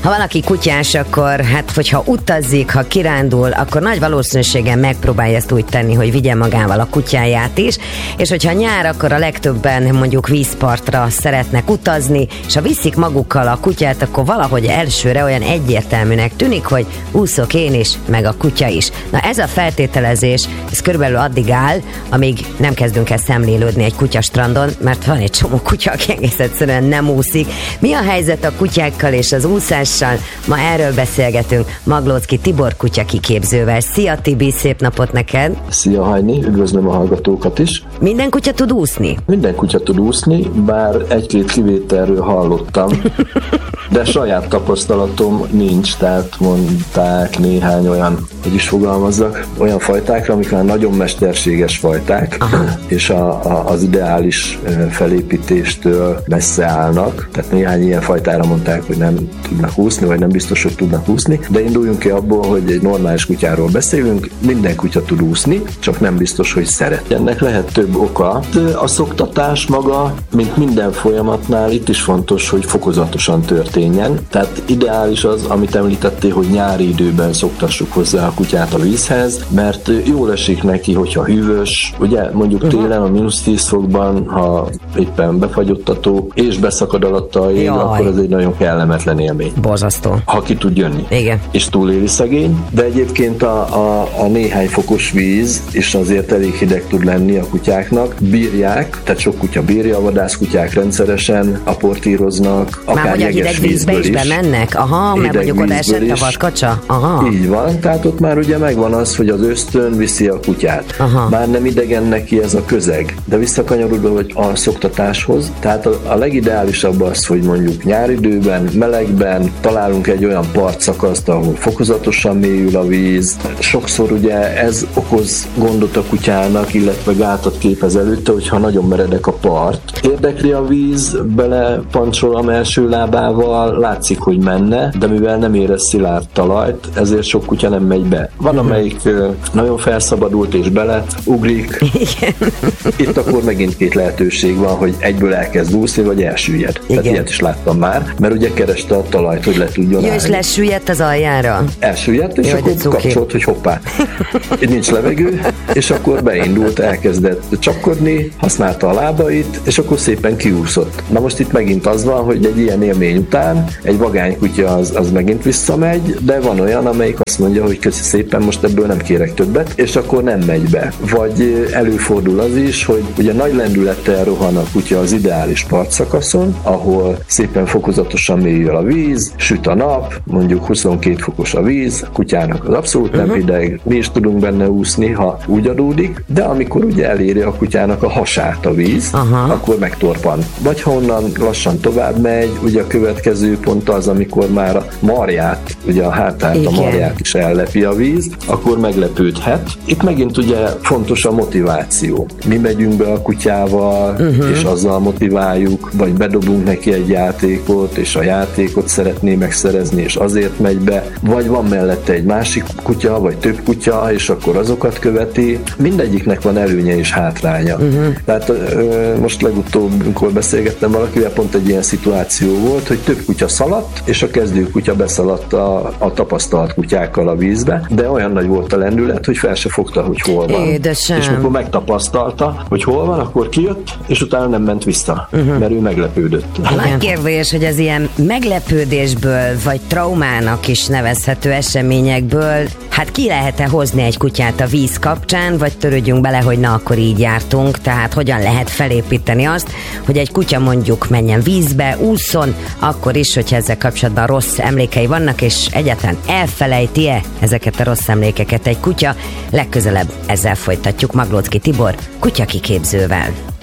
Ha valaki kutyás, akkor hát, hogyha utazik, ha kirándul, akkor nagy valószínűséggel megpróbálja ezt úgy tenni, hogy vigye magával a kutyáját is, és hogyha nyár, akkor a legtöbben mondjuk vízpartra szeretnek utazni, és ha viszik magukkal a kutyát, akkor valahogy elsőre olyan egyértelműnek tűnik, hogy úszok én is, meg a kutya is. Na ez a feltételezés, ez körülbelül addig áll, amíg nem kezdünk el szemlélődni egy kutyastrandon, mert van egy csomó kutya, aki egész egyszerűen nem úszik. Mi a helyzet a kutyákkal és az úszással? Ma erről beszélgetünk Maglóczky Tibor kutyakiképzővel. Szia Tibi, szép napot neked! Szia Hajni, üdvözlöm a hallgatókat is! Minden kutya tud úszni? Minden kutya tud úszni, bár egy-két kivételről hallottam, de saját tapasztalatom nincs, tehát mondták néhány olyan, hogy is fogalmazzak, olyan fajtákra, amik már nagyon mesterséges fajták, és az ideális felépítéstől messze állnak, tehát néhány ilyen fajtára mondták, hogy nem tudnak úszni, vagy nem biztos, hogy tudnak úszni, de induljunk ki abból, hogy egy normális kutyáról beszélünk, minden kutya tud úszni, csak nem biztos, hogy szeret. Ennek lehet több oka. A szoktatás maga, mint minden folyamatnál, itt is fontos, hogy fokozatosan történjen. Tehát ideális az, amit említettél, hogy nyári időben szoktassuk hozzá a kutyát a vízhez, mert jól esik neki, hogyha hűvös, ugye mondjuk télen a -10 fokban, ha éppen befagyottató, és beszakad alatta a jég, akkor ez egy nagyon kellemetlen élmény. Borzasztó. Ha ki tud jönni. Igen. És túléli szegény, de egyébként a néhány fokos víz, és azért elég hideg tud lenni a kutyáknak, bírják, tehát sok kutya bírja, a vadászkutyák rendszeresen aportíroznak, akár jeges vízből is. Bemennek? Aha, mert mondjuk oda esett a vadkacsa? Aha. Így van, tehát ott már ugye megvan az, hogy az ösztön viszi a kutyát. Aha. Már nem idegen neki ez a közeg. De visszakanyarodva hogy a szoktatáshoz, tehát a legideálisabb az, hogy mondjuk nyáridőben, melegben találunk egy olyan partszakaszt, ahol fokozatosan mélyül a víz. Sokszor ugye ez okoz gondot a kutyának, illetve gátat képez előtte, hogyha nagyon meredek a part. Érdekli a víz, belepancsolom első lábával, látszik, hogy menne, de mivel nem érez szilárd talajt, ezért sok kutya nem megy be. Van, amelyik nagyon felszabadult és beleugrik. Itt akkor megint két lehetőség van, hogy egyből elkezd úszni, vagy elsüllyed. Tehát ilyet is láttam már, mert ugye kereste a talajt, hogy le tudjon állni. És lesüllyedt az aljára? Elsüllyedt, és akkor kapcsolt, hogy hoppá. Nincs levegő, és akkor beindult, elkezdett csapkodni, használta a lábait, és akkor szépen kiúszott. Na most itt megint az van, hogy egy ilyen élmény után egy vagány kutya az megint visszamegy, de van olyan, amelyik azt mondja, hogy köszi szépen, most ebből nem kérek többet, és akkor nem megy be. Vagy előfordul az is, hogy ugye nagy lendülettel rohan a kutya az ideális partszakaszon, ahol szépen fokozatosan mélyül a víz, süt a nap, mondjuk 22 fokos a víz, a kutyának az abszolút nem hideg, mi is tudunk benne úszni, ha úgy adódik, de amikor ugye eléri a kutyának a hasát a víz, akkor megtorpan. Vagy ha onnan lassan tovább megy, ugye a következő pont az, amikor már a marját, ugye a hátát, a marját is ellepi a víz, akkor meglepődhet. Itt megint ugye fontos a motiváció. Mi megyünk be a kutyával, és azzal motiváljuk, vagy bedobunk neki egy játékot, és a játékot szeretné megszerezni, és azért megy be, vagy van mellette egy másik kutya, vagy több kutya, és akkor azokat követi. Mindegyiknek van előnye és hátránya. Tehát most legutóbb, amikor beszélgettem valakivel, pont egy ilyen szituáció volt, hogy több kutya szaladt, és a kezdő kutya beszaladt a tapasztalt kutyákkal a vízbe, de olyan nagy volt a lendület, hogy fel se fogta, hogy hol van. Édesem. És amikor megtapasztalta, hogy hol van, akkor kijött, és utána nem ment vissza, mert ő meglepődött. Nagy kérdés, hogy az ilyen meglepődésből, vagy traumának is nevezhető eseményekből, hát ki lehet-e hozni egy kutyát a víz kapcsán, vagy törődjünk bele, hogy na akkor így jártunk, tehát hogyan lehet felépíteni azt, hogy egy kutya mondjuk menjen vízbe, ússzon, akkor is, hogyha ezzel kapcsolatban rossz emlékei vannak, és egyáltalán elfelejti-e ezeket a rossz emlékeket egy kutya. Legközelebb ezzel folytatjuk Maglóczky Tibor kutyakiképzővel.